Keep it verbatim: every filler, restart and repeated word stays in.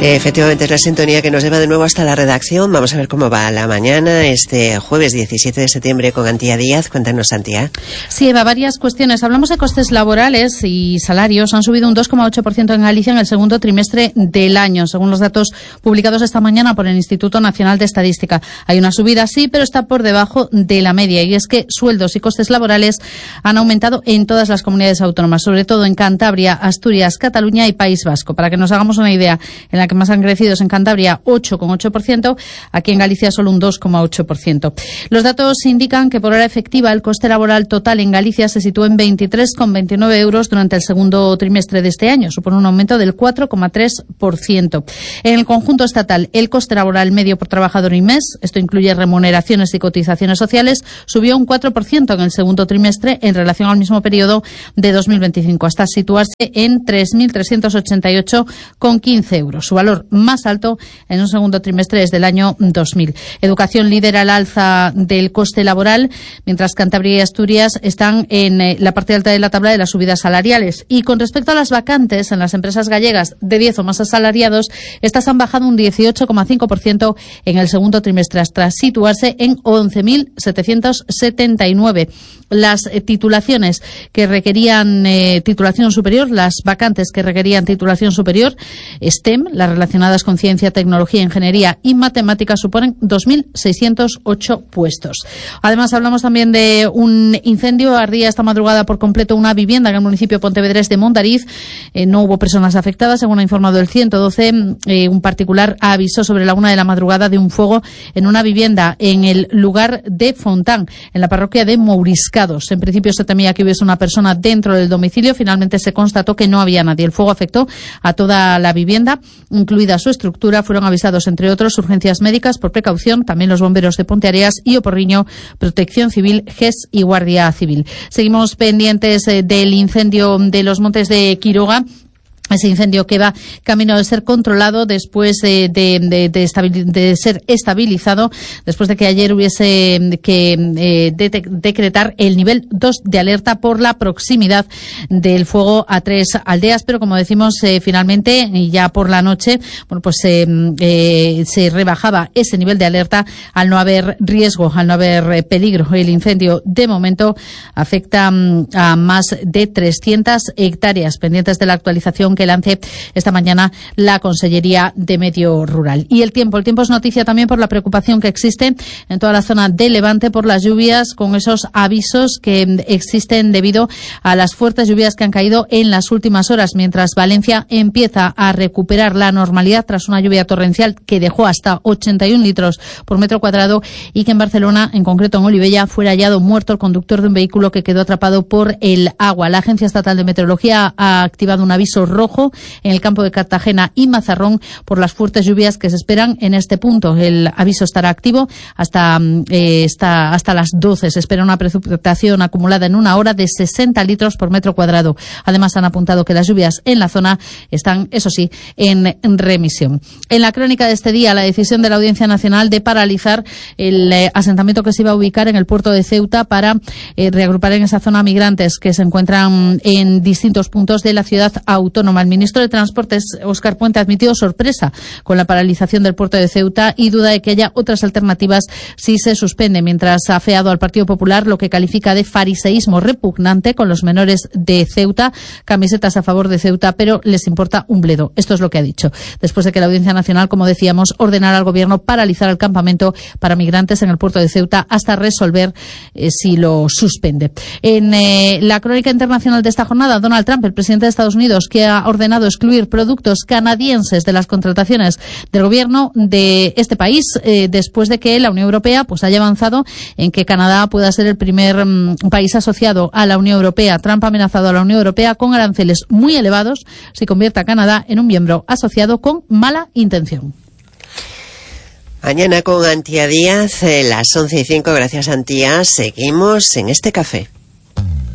Efectivamente es la sintonía que nos lleva de nuevo hasta la redacción. Vamos a ver cómo va la mañana este jueves diecisiete de septiembre con Antía Díaz. Cuéntanos, Antía. Sí, Eva, varias cuestiones. Hablamos de costes laborales y salarios. Han subido un dos coma ocho por ciento en Galicia en el segundo trimestre del año, según los datos publicados esta mañana por el Instituto Nacional de Estadística. Hay una subida, sí, pero está por debajo de la media. Y es que sueldos y costes laborales han aumentado en todas las comunidades autónomas, sobre todo en Cantabria, Asturias, Cataluña y País Vasco. Para que nos hagamos una idea, en la que más han crecido es en Cantabria, ocho coma ocho por ciento, aquí en Galicia solo un dos coma ocho por ciento. Los datos indican que por hora efectiva el coste laboral total en Galicia se sitúa en veintitrés coma veintinueve euros durante el segundo trimestre de este año, supone un aumento del cuatro coma tres por ciento. En el conjunto estatal, el coste laboral medio por trabajador y mes, esto incluye remuneraciones y cotizaciones sociales, subió un cuatro por ciento en el segundo trimestre en relación al mismo periodo de dos mil veinticinco, hasta situarse en tres mil trescientos ochenta y ocho coma quince euros. Su valor más alto en un segundo trimestre es del año dos mil. Educación lidera el alza del coste laboral, mientras Cantabria y Asturias están en eh, la parte alta de la tabla de las subidas salariales. Y con respecto a las vacantes en las empresas gallegas de diez o más asalariados, estas han bajado un dieciocho coma cinco por ciento en el segundo trimestre, hasta situarse en once mil setecientos setenta y nueve. Las eh, titulaciones que requerían eh, titulación superior, las vacantes que requerían titulación superior, STEM, las relacionadas con ciencia, tecnología, ingeniería y matemáticas, suponen dos mil seiscientos ocho puestos. Además, hablamos también de un incendio. Ardía esta madrugada por completo una vivienda en el municipio pontevedrés de Mondariz. Eh, no hubo personas afectadas, según ha informado el ciento doce. Eh, un particular avisó sobre la una de la madrugada de un fuego en una vivienda en el lugar de Fontán, en la parroquia de Mouriscados. En principio se temía que hubiese una persona dentro del domicilio. Finalmente se constató que no había nadie. El fuego afectó a toda la vivienda, incluida su estructura. Fueron avisados, entre otros, urgencias médicas por precaución, también los bomberos de Ponteareas y O Porriño, Protección Civil, G E S y Guardia Civil. Seguimos pendientes eh, del incendio de los Montes de Quiroga. Ese incendio que va camino de ser controlado después de, de, de, de, estabil, de ser estabilizado, después de que ayer hubiese que eh, de, de, decretar el nivel dos de alerta por la proximidad del fuego a tres aldeas. Pero como decimos, eh, finalmente, y ya por la noche, bueno, pues eh, eh, se rebajaba ese nivel de alerta al no haber riesgo, al no haber eh, peligro. El incendio, de momento, afecta um, a más de trescientas hectáreas, pendientes de la actualización que que lance esta mañana la Consellería de Medio Rural. Y el tiempo. El tiempo es noticia también por la preocupación que existe en toda la zona de Levante por las lluvias, con esos avisos que existen debido a las fuertes lluvias que han caído en las últimas horas, mientras Valencia empieza a recuperar la normalidad tras una lluvia torrencial que dejó hasta ochenta y un litros por metro cuadrado, y que en Barcelona, en concreto en Olivella, fue hallado muerto el conductor de un vehículo que quedó atrapado por el agua. La Agencia Estatal de Meteorología ha activado un aviso rojo en el campo de Cartagena y Mazarrón por las fuertes lluvias que se esperan en este punto. El aviso estará activo hasta, eh, hasta, hasta las doce. Se espera una precipitación acumulada en una hora de sesenta litros por metro cuadrado. Además, han apuntado que las lluvias en la zona están, eso sí, en remisión. En la crónica de este día, la decisión de la Audiencia Nacional de paralizar el eh, asentamiento que se iba a ubicar en el puerto de Ceuta para eh, reagrupar en esa zona migrantes que se encuentran en distintos puntos de la ciudad autónoma. El ministro de Transportes, Óscar Puente, ha admitido sorpresa con la paralización del puerto de Ceuta y duda de que haya otras alternativas si se suspende, mientras ha afeado al Partido Popular lo que califica de fariseísmo repugnante con los menores de Ceuta, camisetas a favor de Ceuta, pero les importa un bledo. Esto es lo que ha dicho, después de que la Audiencia Nacional, como decíamos, ordenara al Gobierno paralizar el campamento para migrantes en el puerto de Ceuta hasta resolver eh, si lo suspende. En eh, la crónica internacional de esta jornada, Donald Trump, el presidente de Estados Unidos, que ha ordenado excluir productos canadienses de las contrataciones del gobierno de este país, eh, después de que la Unión Europea pues haya avanzado en que Canadá pueda ser el primer mm, país asociado a la Unión Europea. Trump ha amenazado a la Unión Europea con aranceles muy elevados si convierte a Canadá en un miembro asociado con mala intención. Mañana con Antía Díaz, eh, las once y cinco. Gracias, Antía. Seguimos en este café.